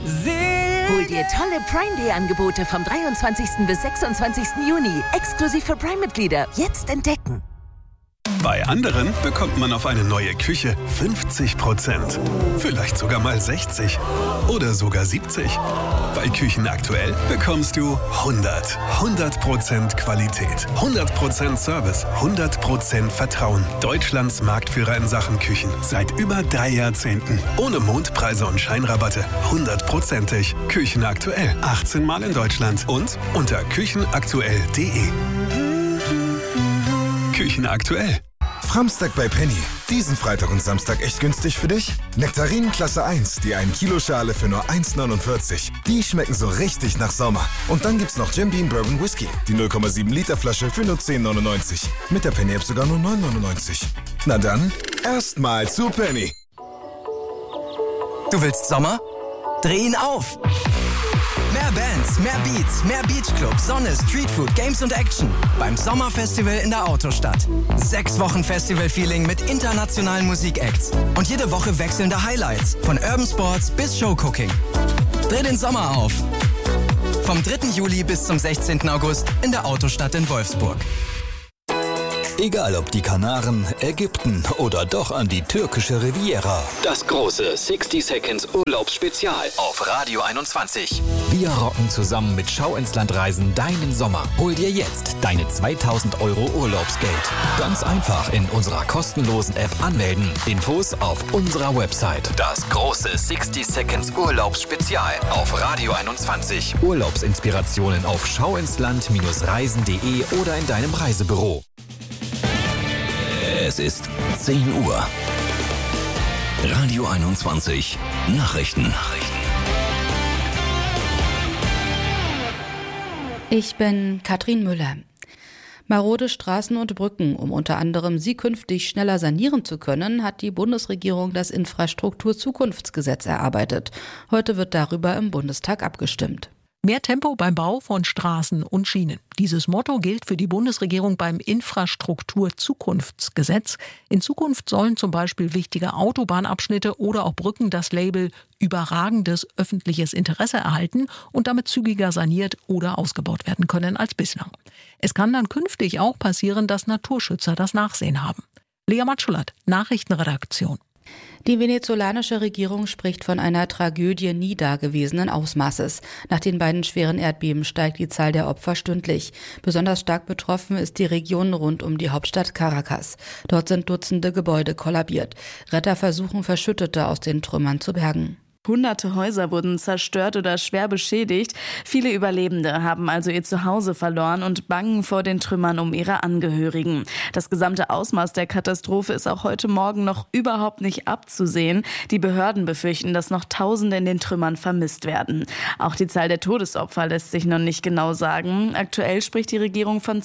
Hol dir tolle Prime Day Angebote vom 23. bis 26. Juni. Exklusiv für Prime-Mitglieder. Jetzt entdecken. Bei anderen bekommt man auf eine neue Küche 50%. Vielleicht sogar mal 60. Oder sogar 70. Bei Küchen aktuell bekommst du 100% Qualität, 100% Service, 100% Vertrauen. Deutschlands Marktführer in Sachen Küchen. Seit über 3 Jahrzehnten. Ohne Mondpreise und Scheinrabatte. 100%ig. Küchen aktuell. 18 Mal in Deutschland. Und unter küchenaktuell.de. Küchen aktuell. Framstag bei Penny. Diesen Freitag und Samstag echt günstig für dich? Nektarinen Klasse 1, die 1 Kilo Schale für nur 1,49. Die schmecken so richtig nach Sommer. Und dann gibt's noch Jim Beam Bourbon Whisky, die 0,7 Liter Flasche für nur 10,99. Mit der Penny-App sogar nur 9,99. Na dann, erstmal zu Penny. Du willst Sommer? Dreh ihn auf! Mehr Bands, mehr Beats, mehr Beachclub, Sonne, Streetfood, Games und Action. Beim Sommerfestival in der Autostadt. 6 Wochen Festival-Feeling mit internationalen Musikacts. Und jede Woche wechselnde Highlights. Von Urban Sports bis Showcooking. Dreh den Sommer auf. Vom 3. Juli bis zum 16. August in der Autostadt in Wolfsburg. Egal ob die Kanaren, Ägypten oder doch an die türkische Riviera. Das große 60 Seconds Urlaubsspezial auf Radio 21. Wir rocken zusammen mit Schau ins Land Reisen deinen Sommer. Hol dir jetzt deine 2000 € Urlaubsgeld. Ganz einfach in unserer kostenlosen App anmelden. Infos auf unserer Website. Das große 60 Seconds Urlaubsspezial auf Radio 21. Urlaubsinspirationen auf schauinsland-reisen.de oder in deinem Reisebüro. Es ist 10 Uhr. Radio 21 Nachrichten. Ich bin Katrin Müller. Marode Straßen und Brücken, um unter anderem sie künftig schneller sanieren zu können, hat die Bundesregierung das Infrastrukturzukunftsgesetz erarbeitet. Heute wird darüber im Bundestag abgestimmt. Mehr Tempo beim Bau von Straßen und Schienen. Dieses Motto gilt für die Bundesregierung beim Infrastrukturzukunftsgesetz. In Zukunft sollen zum Beispiel wichtige Autobahnabschnitte oder auch Brücken das Label überragendes öffentliches Interesse erhalten und damit zügiger saniert oder ausgebaut werden können als bislang. Es kann dann künftig auch passieren, dass Naturschützer das Nachsehen haben. Lea Matschulat, Nachrichtenredaktion. Die venezolanische Regierung spricht von einer Tragödie nie dagewesenen Ausmaßes. Nach den beiden schweren Erdbeben steigt die Zahl der Opfer stündlich. Besonders stark betroffen ist die Region rund um die Hauptstadt Caracas. Dort sind Dutzende Gebäude kollabiert. Retter versuchen, Verschüttete aus den Trümmern zu bergen. Hunderte Häuser wurden zerstört oder schwer beschädigt. Viele Überlebende haben also ihr Zuhause verloren und bangen vor den Trümmern um ihre Angehörigen. Das gesamte Ausmaß der Katastrophe ist auch heute Morgen noch überhaupt nicht abzusehen. Die Behörden befürchten, dass noch Tausende in den Trümmern vermisst werden. Auch die Zahl der Todesopfer lässt sich noch nicht genau sagen. Aktuell spricht die Regierung von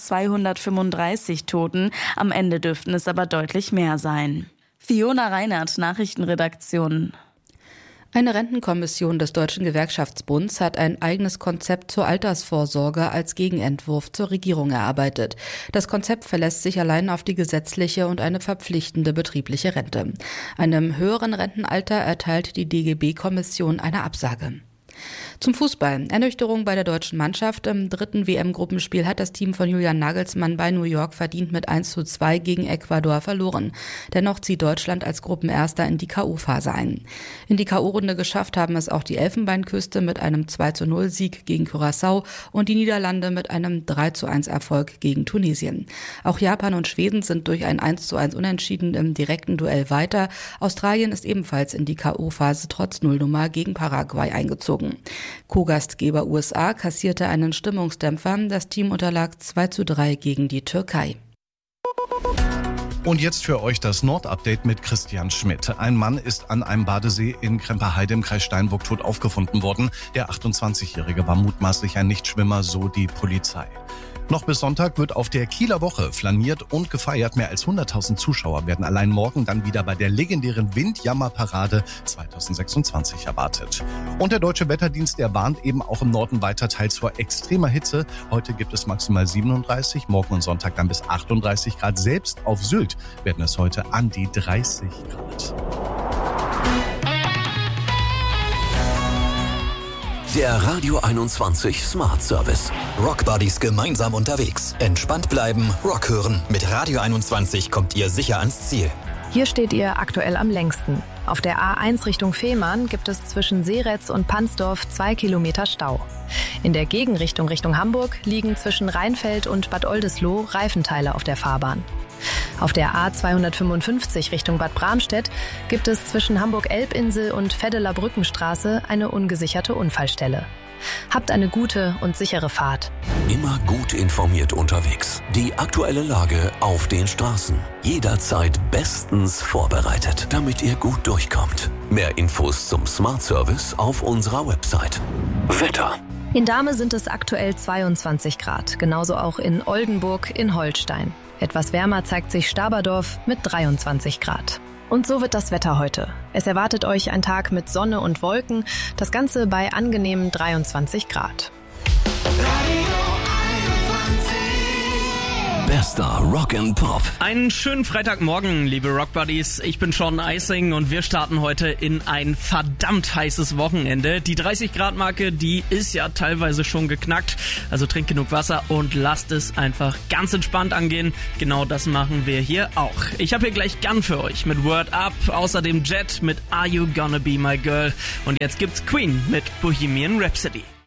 235 Toten. Am Ende dürften es aber deutlich mehr sein. Fiona Reinhardt, Nachrichtenredaktion. Eine Rentenkommission des Deutschen Gewerkschaftsbunds hat ein eigenes Konzept zur Altersvorsorge als Gegenentwurf zur Regierung erarbeitet. Das Konzept verlässt sich allein auf die gesetzliche und eine verpflichtende betriebliche Rente. Einem höheren Rentenalter erteilt die DGB-Kommission eine Absage. Zum Fußball. Ernüchterung bei der deutschen Mannschaft. Im 3. WM-Gruppenspiel hat das Team von Julian Nagelsmann bei New York verdient mit 1:2 gegen Ecuador verloren. Dennoch zieht Deutschland als Gruppenerster in die K.O.-Phase ein. In die K.O.-Runde geschafft haben es auch die Elfenbeinküste mit einem 2:0-Sieg gegen Curaçao und die Niederlande mit einem 3:1-Erfolg gegen Tunesien. Auch Japan und Schweden sind durch ein 1:1 Unentschieden im direkten Duell weiter. Australien ist ebenfalls in die K.O.-Phase trotz Nullnummer gegen Paraguay eingezogen. Co-Gastgeber USA kassierte einen Stimmungsdämpfer. Das Team unterlag 2:3 gegen die Türkei. Und jetzt für euch das Nordupdate mit Christian Schmidt. Ein Mann ist an einem Badesee in Kremperheide im Kreis Steinburg tot aufgefunden worden. Der 28-Jährige war mutmaßlich ein Nichtschwimmer, so die Polizei. Noch bis Sonntag wird auf der Kieler Woche flaniert und gefeiert. Mehr als 100.000 Zuschauer werden allein morgen dann wieder bei der legendären Windjammerparade 2026 erwartet. Und der Deutsche Wetterdienst, der warnt eben auch im Norden weiter teils vor extremer Hitze. Heute gibt es maximal 37, morgen und Sonntag dann bis 38 Grad. Selbst auf Sylt werden es heute an die 30 Grad. Der Radio 21 Smart Service. Rock Buddies gemeinsam unterwegs. Entspannt bleiben, Rock hören. Mit Radio 21 kommt ihr sicher ans Ziel. Hier steht ihr aktuell am längsten. Auf der A1 Richtung Fehmarn gibt es zwischen Seeretz und Pansdorf 2 Kilometer Stau. In der Gegenrichtung Richtung Hamburg liegen zwischen Rheinfeld und Bad Oldesloe Reifenteile auf der Fahrbahn. Auf der A255 Richtung Bad Bramstedt gibt es zwischen Hamburg-Elbinsel und Veddeler Brückenstraße eine ungesicherte Unfallstelle. Habt eine gute und sichere Fahrt. Immer gut informiert unterwegs. Die aktuelle Lage auf den Straßen. Jederzeit bestens vorbereitet, damit ihr gut durchkommt. Mehr Infos zum Smart Service auf unserer Website. Wetter. In Dahme sind es aktuell 22 Grad, genauso auch in Oldenburg in Holstein. Etwas wärmer zeigt sich Staberdorf mit 23 Grad. Und so wird das Wetter heute. Es erwartet euch ein Tag mit Sonne und Wolken, das Ganze bei angenehmen 23 Grad. Bester Rock and Pop. Einen schönen Freitagmorgen, liebe Rock Buddies. Ich bin Sean Eising und wir starten heute in ein verdammt heißes Wochenende. Die 30-Grad-Marke, die ist ja teilweise schon geknackt. Also trinkt genug Wasser und lasst es einfach ganz entspannt angehen. Genau das machen wir hier auch. Ich habe hier gleich Gun für euch mit Word Up, außerdem Jet mit Are You Gonna Be My Girl und jetzt gibt's Queen mit Bohemian Rhapsody.